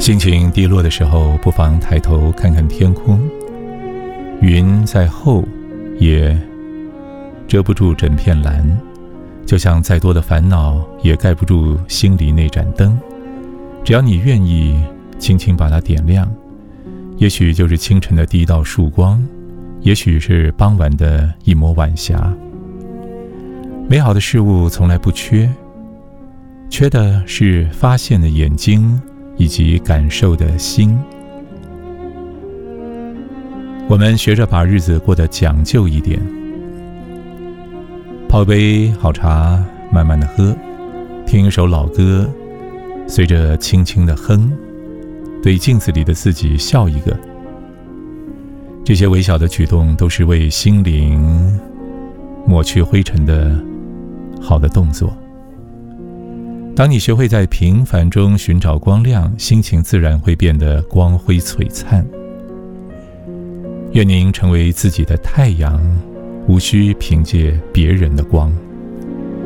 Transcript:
心情低落的时候，不妨抬头看看天空，云在后，也遮不住整片蓝，就像再多的烦恼也盖不住心里那盏灯。只要你愿意轻轻把它点亮，也许就是清晨的第一道曙光，也许是傍晚的一抹晚霞。美好的事物从来不缺，缺的是发现的眼睛以及感受的心。我们学着把日子过得讲究一点，泡杯好茶，慢慢的喝，听一首老歌，随着轻轻的哼，对镜子里的自己笑一个。这些微小的举动都是为心灵抹去灰尘的好的动作。当你学会在平凡中寻找光亮，心情自然会变得光辉璀璨。愿您成为自己的太阳，无需凭借别人的光。